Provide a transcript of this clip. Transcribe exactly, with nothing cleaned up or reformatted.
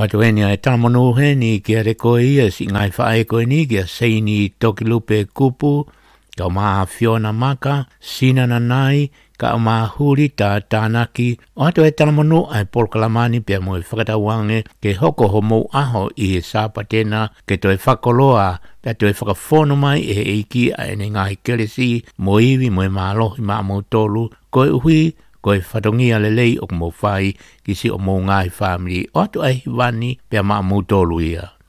Watu eni ai talamonu he ni kia reko ia si ngai whae koe ni kia seini toki lupe kupu, ka o maa Fiona Maka, Sina Nanai, ka o maa huri ta tānaki. O atu e talamonu ai Paul Kalamani pia mo e whakatawange ke hoko homo aho i e sāpatena ke to e whakoloa pia to e whakafono mai e eiki a ene ngai keresi mo iwi mo e maalohi maa mo tolu koe uhui koe whatongia lelei o mo whai ki si o mo ngai family o atu ai hiwani pia maa mo tolu ia.